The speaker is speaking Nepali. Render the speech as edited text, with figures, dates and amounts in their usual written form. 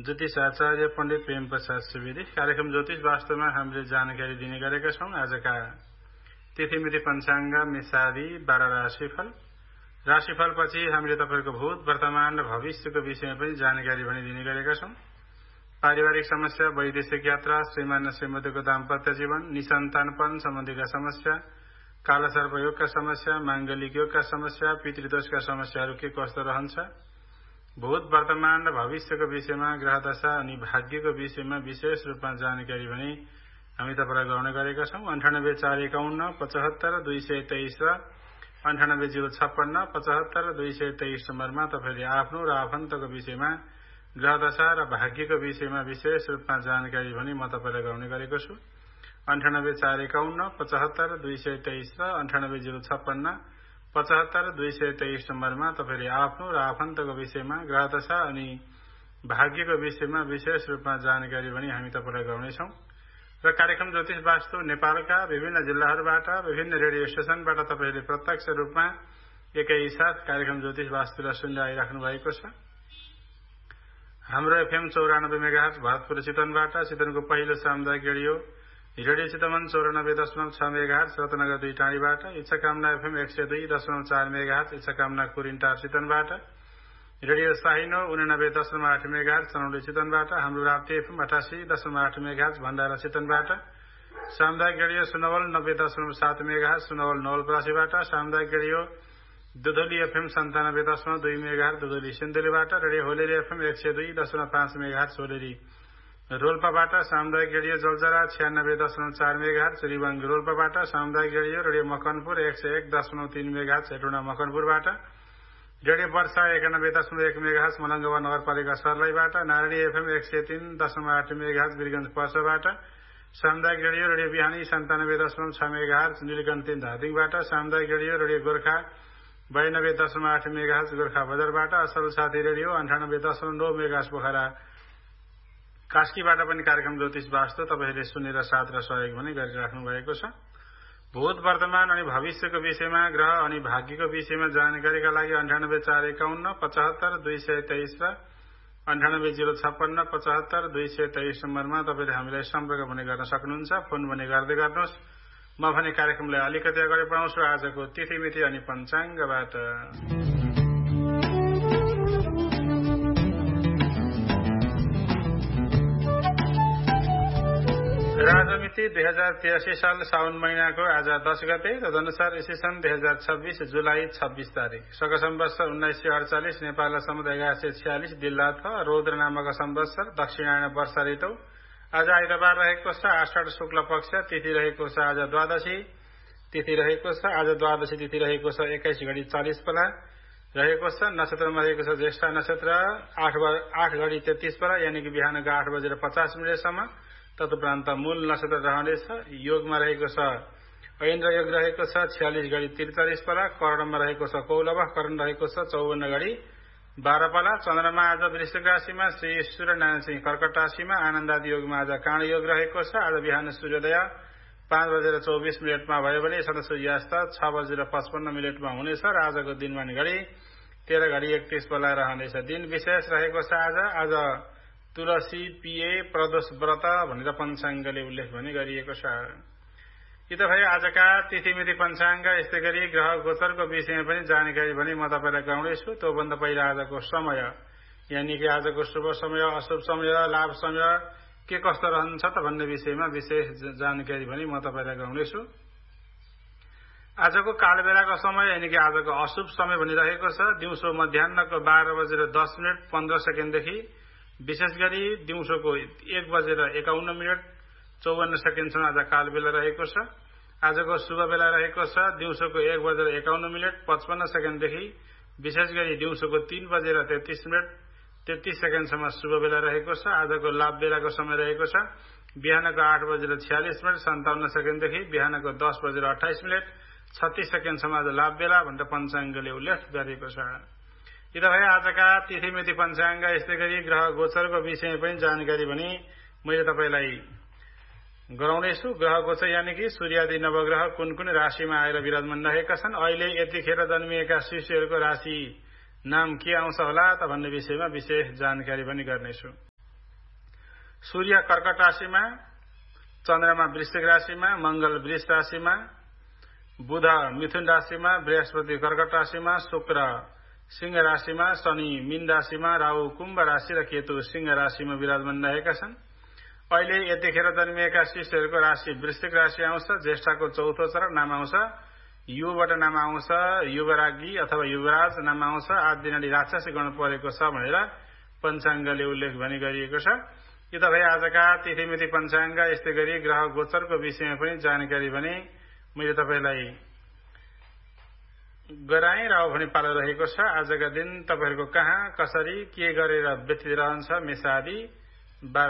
ज्योतिष आचार्य पण्डित प्रेम प्रसाद सुवेदी। कार्यक्रम ज्योतिष वास्तवमा हामीले जानकारी दिने गरेका छौं। आजका तिथिमिति पञ्चाङ्ग मेषादी 12 राशिफल। राशिफलपछि हामीले तपाईको भूत, वर्तमान र भविष्यको विषयमा पनि जानकारी पनि दिने गरेका छौं। पारिवारिक समस्या, वैदेशिक यात्रा, श्रीमान र श्रीमतीको दाम्पत्य जीवन, निसन्तानपन सम्बन्धीका समस्या, कालसर्प योगका समस्या, मांगलिक योगका समस्या, पितृदोषका समस्याहरू के कस्तो रहन्छ, भूत, वर्तमान र भविष्यको विषयमा, ग्रहदशा अनि भाग्यको विषयमा विशेष रूपमा जानकारी पनि हामी तपाईलाई गराउने गरेका छौं। 98 451 75 223 र 98 056 75 223 नम्बरमा तपाईले आफ्नो र आफन्तको विषयमा, ग्रहदशा र भाग्यको विषयमा विशेष रूपमा जानकारी पनि म तपाईलाई गराउने गरेको छु। 98 451 75 223 र 98 056 75 223 नम्बरमा तपाईले आफ्नो र आफन्तको विषयमा, ग्रहदशा अनि भाग्यको विषयमा विशेष रूपमा जानकारी पनि हामी तपाईलाई गराउनेछौं। र कार्यक्रम ज्योतिष वास्तु नेपालका विभिन्न जिल्लाहरूबाट, विभिन्न रेडियो स्टेशनबाट तपाईले प्रत्यक्ष रूपमा एकैसाथ कार्यक्रम ज्योतिष वास्तुलाई सुन्दै आइराख्नु भएको छ। हाम्रो एफएम 94 मेगाहर्ज भरतपुर चितवनबाट, चितवनको पहिलो सामुदायिक radio Chitwan 94.6 megahertz Ratnanagar 2 टाढीबाट, इच्छाकामना FM 102.4 megahertz इच्छाकामना Kurintar चितवनबाट, radio साहिनो 89.8 megahertz Chanauli चितवनबाट, हाम्रो राप्ती एफएम 88.8 मेगाहर्ज भण्डारा चितवनबाट, सामुदायिक रेडियो सुनवल 90.7 मेगाहर्ज सुनवल नवलपरासीबाट, सामुदायिक radio दुधोली FM 97.2 megahertz दुधोली सिन्धुलीबाट, radio होलेरी FM 102.5 megahertz होलेरी रोल्पाबाट, सामुदायिक रेडियो जलजरा 96.4 मेगाहर्ज रिवाङ रोल्पाबाट, सामुदायिक radio Makanpur 101.3 megahertz Hetauda मकनपुरबाट, radio वर्षा 91.1 मेगाहर्ज मलङ्गवा नगरपालिका सर्लाहीबाट, नारायणी एफएम 103.8 मेगाहर्ज वीरगञ्ज पर्साबाट, सामुदायिक रेडियो बिहानी 97.6 मेगाहर्ज नीलकण्ठ 3 धादिङबाट, सामुदायिक रेडियो गोर्खा 92.8 मेगाहर्ज गोर्खा बजारबाट, असल साथी रेडियो 98.9 मेगाहर्ज पोखरा कास्कीबाट पनि कार्यक्रम ज्योतिष वास्तु तपाईहरूले सुनेर साथ र सहयोग पनि गरिराख्नु भएको छ। भूत, वर्तमान अनि भविष्यको विषयमा, ग्रह अनि भाग्यको विषयमा जानकारीका लागि 98 451 75 223 र 98 056 75 223 नम्बरमा तपाईले हामीलाई सम्पर्क पनि गर्न सक्नुहुन्छ। फोन पनि गर्दै गर्नुहोस्। म भने कार्यक्रमलाई अलिकति अगाडि बढाउँछु आजको तिथिमिति अनि पञ्चाङ्गबाट। राजमिति 2083 साल साउन महिनाको आज 10 गते, तदनुसार ईस्वी 2026 जुलाई 26 तारिक, शक सम्वत्सर 1948 नेपाल सम्वत 1146 दिल्लाथ रौद्र नामक सम्वत्सर दक्षिणायन वर्षा ऋतु। आज आइतबार रहेको छ। आषाढ शुक्ल पक्ष, तिथि रहेको छ आज द्वादशी तिथि रहेको छ। आज द्वादशी तिथि रहेको छ 21:40 बेला रहेको छ। नक्षत्रमा रहेको छ ज्येष्ठा नक्षत्र 8:33 बेला यानी कि बिहानको 8:50 तदुपरान्त मूल नक्षत्र रहनेछ। योगमा रहेको छ ऐन्द्र योग रहेको छ 46:43 बेला। कर्णमा रहेको छ कौलव, कर्ण रहेको छ 54:12 बेला। चन्द्रमा आज वृश्चिक राशिमा, श्री सूर्यनारायण सिंह कर्कट राशिमा, आनन्दादि योगमा आज काँड योग रहेको छ। आज बिहान सूर्योदय 5:24 भयो भने सदा सूर्यास्त 6:55 हुनेछ र आजको दिनमानी घडी 13:31 बेला रहनेछ। दिन विशेष रहेको छ आज तुलसी पिए प्रदोष व्रत भनेर पञ्चाङ्गले उल्लेख पनि गरिएको छ। यी त भए आजका तिथिमिति पञ्चाङ्ग। यस्तै गरी ग्रह गोचरको विषयमा पनि जानकारी पनि म तपाईलाई गराउनेछु। त्योभन्दा पहिला आजको समय यानी कि आजको शुभ समय, अशुभ समय, लाभ समय के कस्तो रहन्छ त भन्ने विषयमा विशेष जानकारी पनि म तपाईलाई गराउनेछु। आजको कालबेलाको समय यानी कि आजको अशुभ समय भनिरहेको छ दिउँसो मध्याह्नको 12:10:15 देखि विशेष गरी दिउँसोको 1:51 54 आज कालबेला रहेको छ। आजको शुभ बेला रहेको छ दिउँसोको 1:51 55 देखि विशेष गरी दिउँसोको 3:33 33 शुभ बेला रहेको छ। आजको लाभ बेलाको समय रहेको छ बिहानको 8:46 57 देखि बिहानको 10:28 36 आज लाभ बेला भनेर पञ्चाङ्गले उल्लेख गरेको छ। यी त भए आजका तिथिमिति पञ्चाङ्ग। यस्तै गरी ग्रह गोचरको विषयमा पनि जानकारी पनि मैले तपाईलाई गराउनेछु। ग्रह गोचर यानी कि सूर्यादि नवग्रह कुन कुन राशिमा आएर विराजमान रहेका छन्, अहिले यतिखेर जन्मिएका शिशुहरूको राशि नाम के आउँछ होला त भन्ने विषयमा विशेष जानकारी पनि गर्नेछु। सूर्य कर्कट राशिमा, चन्द्रमा वृश्चिक राशिमा, मंगल वृष राशिमा, बुध मिथुन राशिमा, बृहस्पति कर्कट राशिमा, शुक्र सिंह राशिमा, शनि मीन राशिमा, राहु कुम्भ राशि र केतु सिंह राशिमा विराजमान रहेका छन्। अहिले यतिखेर जन्मिएका शिशुहरूको राशि वृश्चिक राशि आउँछ। ज्येष्ठको चौथो चरण नाम आउँछ, युबाट नाम आउँछ, युवरागी अथवा युवराज नाम आउँछ। आज दिनाडी राक्षसी गण परेको छ भनेर पञ्चाङ्गले उल्लेख भने गरिएको छ। यो त भए आजका तिथिमिति पञ्चाङ्ग। यस्तै गरी ग्रह गोचरको विषयमा पनि जानकारी भने मैले तपाईलाई गराएँ र भने पालो रहेको छ। आजका दिन तपाईहरुको कहाँ कसरी के गरेर व्यतीत रहन्छ मेष आदि